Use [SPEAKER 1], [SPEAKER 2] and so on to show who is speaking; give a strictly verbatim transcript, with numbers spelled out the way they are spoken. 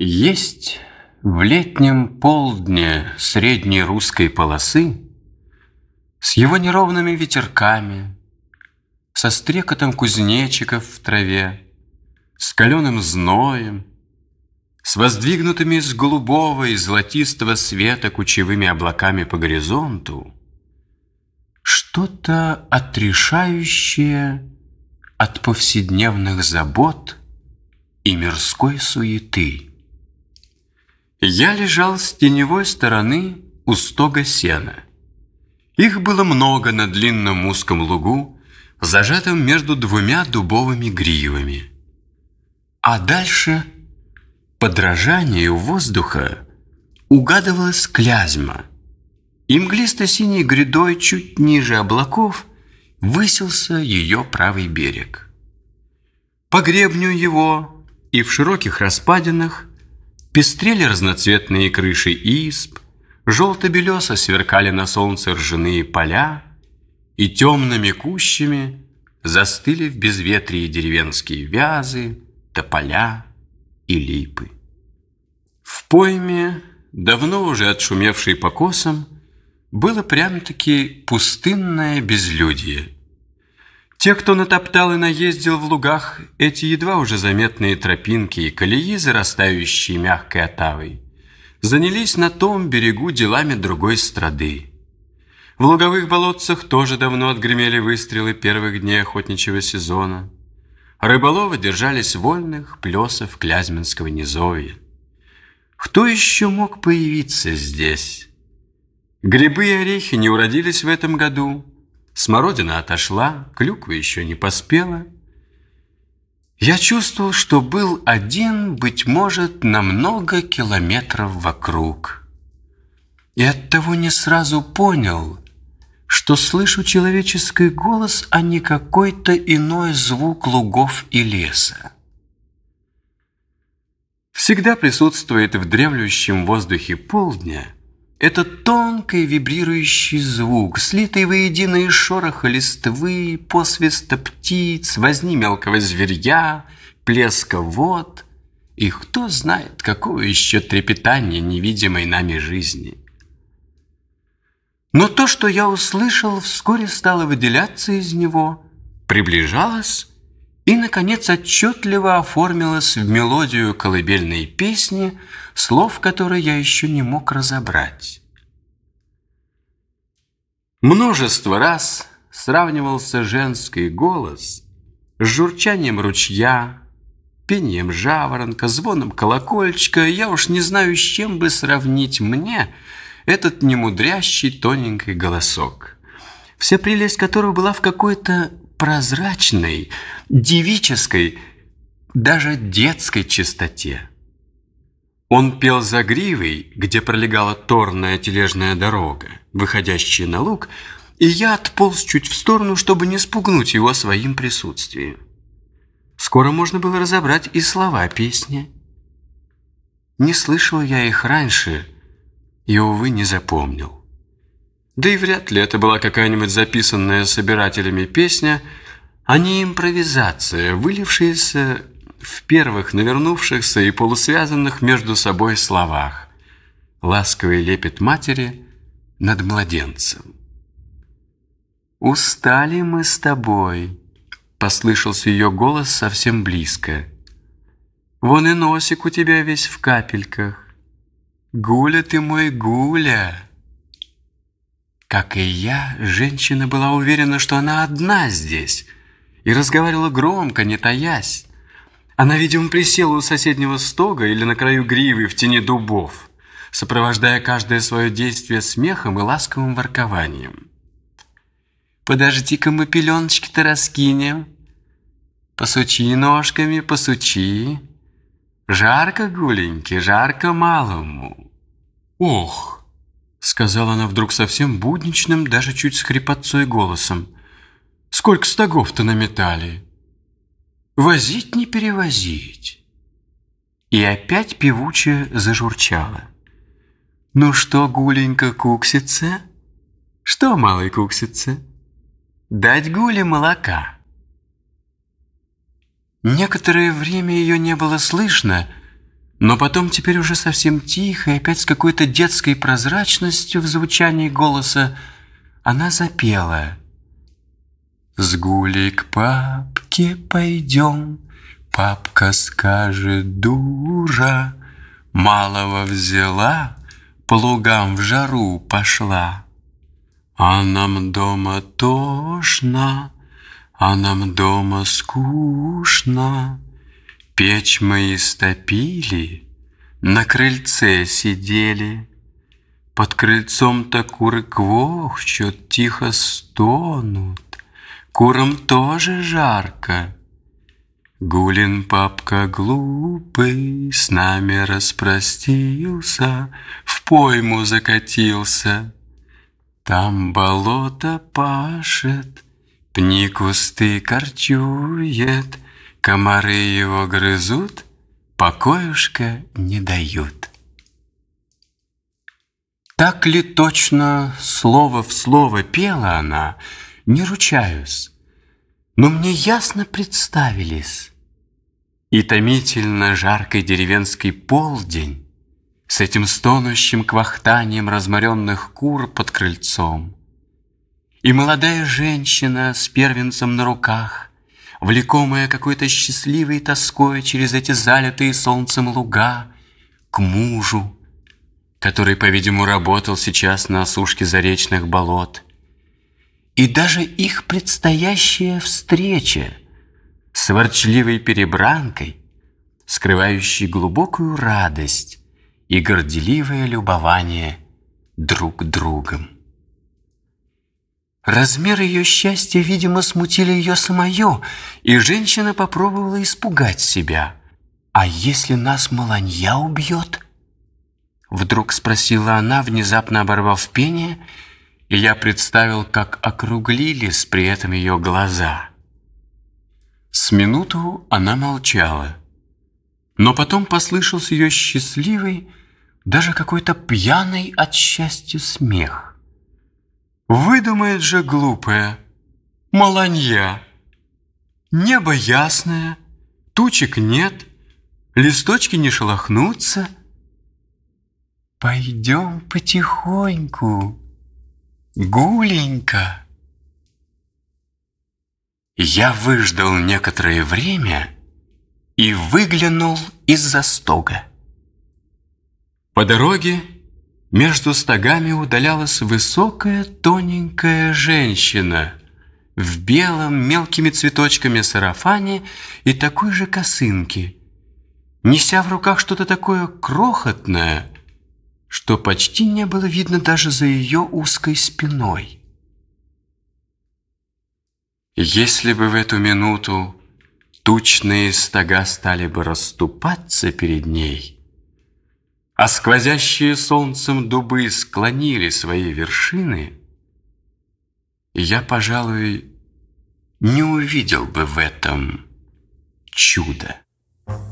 [SPEAKER 1] Есть в летнем полдне средней русской полосы с его неровными ветерками, со стрекотом кузнечиков в траве, с каленым зноем, с воздвигнутыми из голубого и золотистого света кучевыми облаками по горизонту, что-то отрешающее от повседневных забот и мирской суеты. Я лежал с теневой стороны у стога сена. Их было много на длинном узком лугу, зажатом между двумя дубовыми гривами. А дальше, по дрожанию воздуха, угадывалась Клязьма, и мглисто-синей грядой чуть ниже облаков высился ее правый берег. По гребню его и в широких распадинах пестрели разноцветные крыши изб, желто-белесо сверкали на солнце ржаные поля, и темными кущами застыли в безветрии деревенские вязы, тополя и липы. В пойме, давно уже отшумевшей по косам, было прям-таки пустынное безлюдье. Те, кто натоптал и наездил в лугах эти едва уже заметные тропинки и колеи, зарастающие мягкой отавой, занялись на том берегу делами другой страды. В луговых болотцах тоже давно отгремели выстрелы первых дней охотничьего сезона. Рыболовы держались вольных плесов Клязьминского низовья. Кто еще мог появиться здесь? Грибы и орехи не уродились в этом году. Смородина отошла, клюква еще не поспела. Я чувствовал, что был один, быть может, на много километров вокруг. И оттого не сразу понял, что слышу человеческий голос, а не какой-то иной звук лугов и леса. Всегда присутствует в дремлющем воздухе полдня этот тонкий вибрирующий звук, слитый воедино из шороха листвы, посвиста птиц, возни мелкого зверья, плеска вод и кто знает, какого еще трепетания невидимой нами жизни. Но то, что я услышал, вскоре стало выделяться из него, приближалось и, наконец, отчетливо оформилось в мелодию колыбельной песни, слов которой я еще не мог разобрать. Множество раз сравнивался женский голос с журчанием ручья, пением жаворонка, звоном колокольчика. Я уж не знаю, с чем бы сравнить мне этот немудрящий тоненький голосок, вся прелесть которого была в какой-то прозрачной, девической, даже детской чистоте. Он пел за гривой, где пролегала торная тележная дорога, выходящая на луг, и я отполз чуть в сторону, чтобы не спугнуть его своим присутствием. Скоро можно было разобрать и слова песни. Не слышал я их раньше и, увы, не запомнил. Да и вряд ли это была какая-нибудь записанная собирателями песня, а не импровизация, вылившаяся в первых навернувшихся и полусвязанных между собой словах. Ласковый лепет матери над младенцем. «Устали мы с тобой», — послышался ее голос совсем близко. «Вон и носик у тебя весь в капельках. Гуля ты мой, Гуля!» Как и я, женщина была уверена, что она одна здесь, и разговаривала громко, не таясь. Она, видимо, присела у соседнего стога или на краю гривы в тени дубов, сопровождая каждое свое действие смехом и ласковым воркованием. «Подожди-ка мы пеленочки-то раскинем. Посучи ножками, посучи. Жарко, Гуленьке, жарко малому». «Ох!» — сказала она вдруг совсем будничным, даже чуть с хрипотцой голосом. «Сколько стогов-то наметали? Возить не перевозить». И опять певуче зажурчала. «Ну что, Гуленька, куксится? Что, малый, куксится? Дать Гуле молока?» Некоторое время ее не было слышно, Но потом, теперь уже совсем тихо, и опять с какой-то детской прозрачностью в звучании голоса, она запела: «С Гулей к папке пойдем, папка скажет: дура, малого взяла, по лугам в жару пошла. А нам дома тошно, а нам дома скучно. Печь мы истопили, на крыльце сидели. Под крыльцом-то куры квохчут, тихо стонут. Курам тоже жарко. Гулин папка глупый с нами распростился, в пойму закатился. Там болото пашет, пни кусты корчует, комары его грызут, покоюшка не дают». Так ли точно слово в слово пела она, не ручаюсь, но мне ясно представились и томительно жаркий деревенский полдень с этим стонущим квахтанием разморенных кур под крыльцом, и молодая женщина с первенцем на руках, влекомая какой-то счастливой тоской через эти залитые солнцем луга, к мужу, который, по-видимому, работал сейчас на осушке заречных болот, и даже их предстоящая встреча с ворчливой перебранкой, скрывающей глубокую радость и горделивое любование друг другом. Размер ее счастья, видимо, смутили ее самое, и женщина попробовала испугать себя. «А если нас Маланья убьет?» Вдруг спросила она, внезапно оборвав пение, и я представил, как округлились при этом ее глаза. С минуту она молчала, но потом послышался ее счастливый, даже какой-то пьяный от счастья смех. «Выдумает же глупая! Маланья! Небо ясное, тучек нет, листочки не шелохнутся. Пойдем потихоньку, Гуленька». Я выждал некоторое время и выглянул из-за стога. По дороге между стогами удалялась высокая тоненькая женщина в белом мелкими цветочками сарафане и такой же косынке, неся в руках что-то такое крохотное, что почти не было видно даже за ее узкой спиной. Если бы в эту минуту тучные стога стали бы расступаться перед ней, а сквозящие солнцем дубы склонили свои вершины, я, пожалуй, не увидел бы в этом чуда.